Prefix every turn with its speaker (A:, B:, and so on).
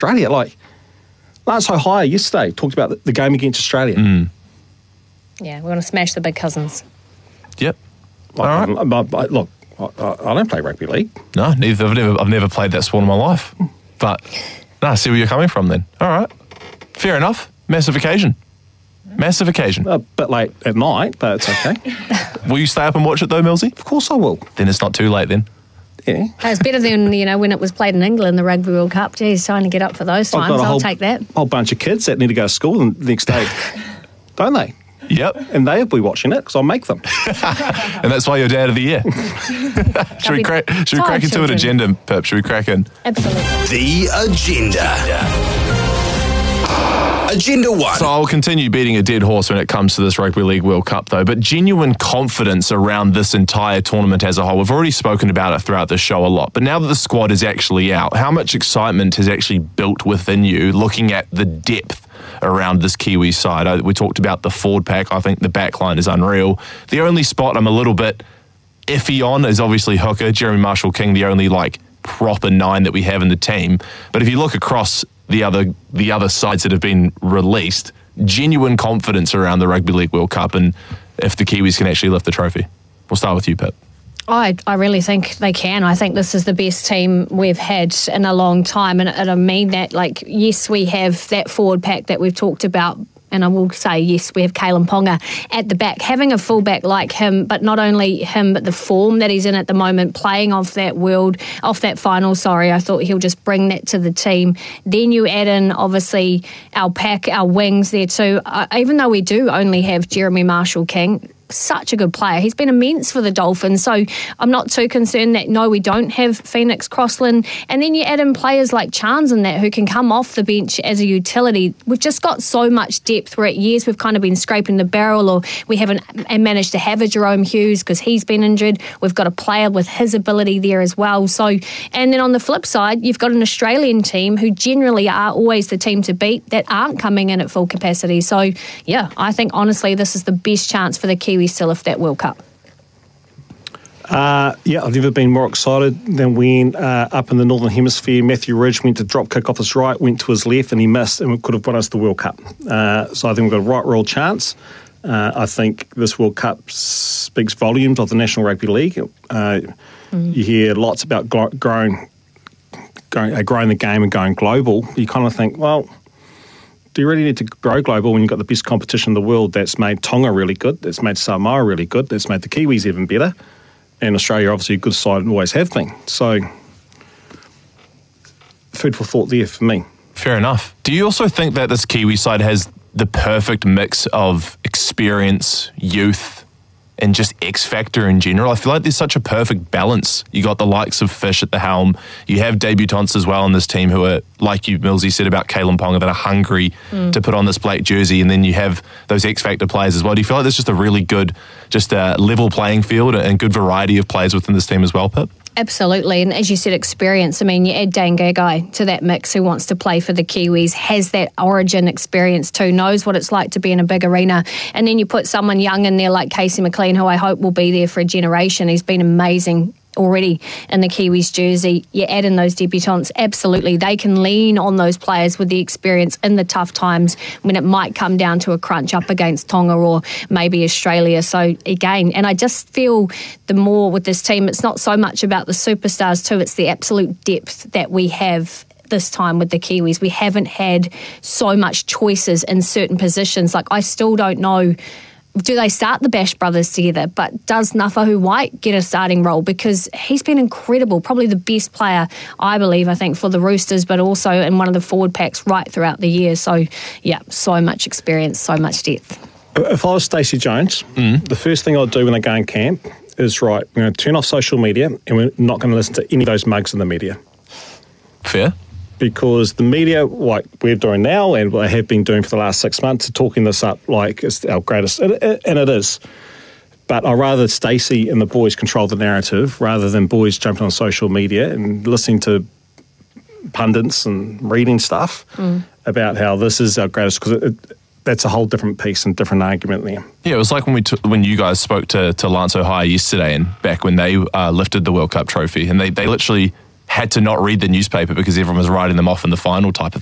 A: Australia. Like, Lance O'Hire yesterday talked about the game against Australia.
B: Yeah, we want to smash the big cousins.
C: Yep.
A: Like,
C: All right.
A: Look, I don't play rugby league.
C: No, neither. I've never played that sport in my life. But, I see where you're coming from then. All right. Fair enough. Massive occasion. Massive occasion.
A: But late at night, but it's okay.
C: Will you stay up and watch it though, Millsy?
A: Of course I will.
C: Then it's not too late then.
A: Yeah.
B: It's better than, when it was played in England, the Rugby World Cup. Geez, trying to get up for those times. I'll take that.
A: A whole bunch of kids that need to go to school the next day, don't they?
C: Yep.
A: And they'll be watching it because I'll make them.
C: And that's why you're Dad of the Year. Should we crack into an agenda, Pip? Should we crack in?
B: Absolutely.
D: The agenda. Agenda 1.
C: So I'll continue beating a dead horse when it comes to this Rugby League World Cup, though. But genuine confidence around this entire tournament as a whole. We've already spoken about it throughout the show a lot. But now that the squad is actually out, how much excitement has actually built within you looking at the depth around this Kiwi side? We talked about the forward pack. I think the back line is unreal. The only spot I'm a little bit iffy on is obviously hooker. Jeremy Marshall-King, the only proper 9 that we have in the team. But if you look across the other sides that have been released, genuine confidence around the Rugby League World Cup and if the Kiwis can actually lift the trophy. We'll start with you, Pip.
B: I really think they can. I think this is the best team we've had in a long time. And I mean that, yes, we have that forward pack that we've talked about. And I will say, yes, we have Kalyn Ponga at the back. Having a fullback like him, but not only him, but the form that he's in at the moment, playing off that final, I thought he'll just bring that to the team. Then you add in, obviously, our pack, our wings there too. Even though we do only have Jeremy Marshall-King, such a good player. He's been immense for the Dolphins, so I'm not too concerned that, no, we don't have Phoenix Crossland. And then you add in players like Chance in that who can come off the bench as a utility. We've just got so much depth where at years we've kind of been scraping the barrel, or we haven't managed to have a Jerome Hughes because he's been injured. We've got a player with his ability there as well. So, and then on the flip side, you've got an Australian team who generally are always the team to beat that aren't coming in at full capacity. So, yeah, I think honestly this is the best chance for the Kiwis to lift that World Cup.
A: I've never been more excited than when up in the Northern Hemisphere, Matthew Ridge went to drop kick off his right, went to his left, and he missed, and it could have won us the World Cup. So I think we've got a right royal chance. I think this World Cup speaks volumes of the National Rugby League. You hear lots about growing the game and going global. You kind of think, well, do you really need to grow global when you've got the best competition in the world that's made Tonga really good, that's made Samoa really good, that's made the Kiwis even better, and Australia obviously a good side and always have been. So, food for thought there for me.
C: Fair enough. Do you also think that this Kiwi side has the perfect mix of experience, youth, and just X factor in general? I feel like there's such a perfect balance. You got the likes of Fish at the helm. You have debutants as well in this team who are, like you, Millsy, said about Kalyn Ponga, that are hungry to put on this black jersey, and then you have those X factor players as well. Do you feel like there's just a really good, just a level playing field and good variety of players within this team as well, Pip?
B: Absolutely, and as you said, experience. I mean, you add Dane Gagai to that mix, who wants to play for the Kiwis, has that origin experience too, knows what it's like to be in a big arena, and then you put someone young in there like Casey McLean, who I hope will be there for a generation. He's been amazing already in the Kiwis jersey. You add in those debutants, absolutely. They can lean on those players with the experience in the tough times when it might come down to a crunch up against Tonga or maybe Australia. So again, and I just feel the more with this team, it's not so much about the superstars too, it's the absolute depth that we have this time with the Kiwis. We haven't had so much choices in certain positions. Like, I still don't know, do they start the Bash brothers together? But does Nafahu White get a starting role? Because he's been incredible, probably the best player, I think, for the Roosters, but also in one of the forward packs right throughout the year. So, yeah, so much experience, so much depth.
A: If I was Stacey Jones, the first thing I'd do when I go in camp is, right, we're going to turn off social media and we're not going to listen to any of those mugs in the media.
C: Fair.
A: Because the media, like we're doing now and what I have been doing for the last 6 months, are talking this up like it's our greatest, and it is. But I'd rather Stacey and the boys control the narrative rather than boys jumping on social media and listening to pundits and reading stuff about how this is our greatest, because that's a whole different piece and different argument there.
C: Yeah, it was like when you guys spoke to Lance O'Hire yesterday, and back when they lifted the World Cup trophy, and they literally had to not read the newspaper because everyone was writing them off in the final type of